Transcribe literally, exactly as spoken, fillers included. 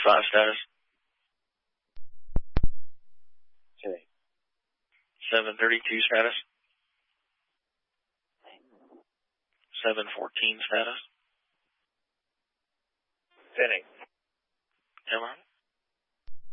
five status. Okay. seven thirty-two status. seven fourteen status. Pinning. Hello?